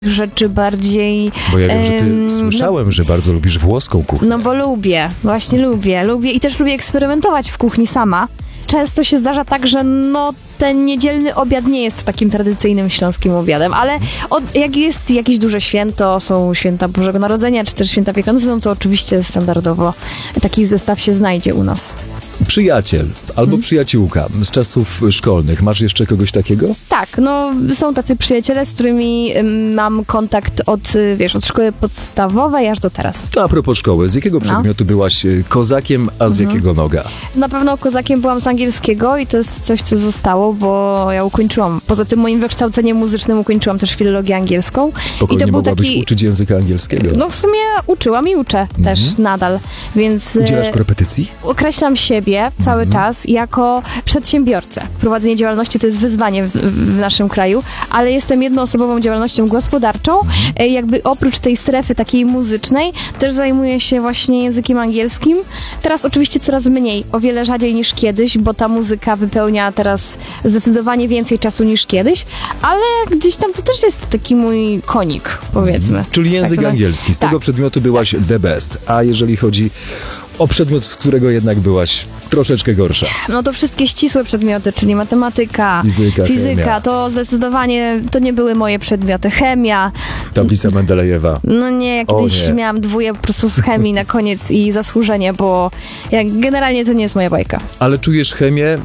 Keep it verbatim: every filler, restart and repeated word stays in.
rzeczy bardziej... Bo ja wiem, że ty em, słyszałem, no, że bardzo lubisz włoską kuchnię. No bo lubię, właśnie lubię, lubię i też lubię eksperymentować w kuchni sama. Często się zdarza tak, że no ten niedzielny obiad nie jest takim tradycyjnym śląskim obiadem, ale od, jak jest jakieś duże święto, są święta Bożego Narodzenia, czy też święta Wielkanocy, no to oczywiście standardowo taki zestaw się znajdzie u nas. Przyjaciel albo Mhm. przyjaciółka z czasów szkolnych. Masz jeszcze kogoś takiego? Tak, no są tacy przyjaciele, z którymi ym, mam kontakt od, y, wiesz, od szkoły podstawowej aż do teraz. To a propos szkoły, z jakiego No. przedmiotu byłaś y, kozakiem, a z Mhm. jakiego noga? Na pewno kozakiem byłam z angielskiego i to jest coś, co zostało, bo ja ukończyłam, poza tym moim wykształceniem muzycznym ukończyłam też filologię angielską. Spokojnie I to był mogłabyś taki- uczyć języka angielskiego. No w sumie uczyłam i uczę też nadal, więc... y, Udzielasz korepetycji? Określam siebie cały czas jako przedsiębiorcę. Prowadzenie działalności to jest wyzwanie w, w naszym kraju, ale jestem jednoosobową działalnością gospodarczą. E, Jakby oprócz tej strefy takiej muzycznej też zajmuję się właśnie językiem angielskim. Teraz oczywiście coraz mniej, o wiele rzadziej niż kiedyś, bo ta muzyka wypełnia teraz zdecydowanie więcej czasu niż kiedyś, ale gdzieś tam to też jest taki mój konik, powiedzmy. Czyli język Tak, no. angielski. Z Tak. tego przedmiotu byłaś the best. A jeżeli chodzi o przedmiot, z którego jednak byłaś troszeczkę gorsza? No to wszystkie ścisłe przedmioty, czyli matematyka, Fizyka, fizyka, chemia. to zdecydowanie to nie były moje przedmioty. Chemia, Tablica Mendelejewa. no nie, ja O kiedyś nie. miałam dwóje po prostu z chemii na koniec i zasłużenie, bo jak, generalnie to nie jest moja bajka. Ale czujesz chemię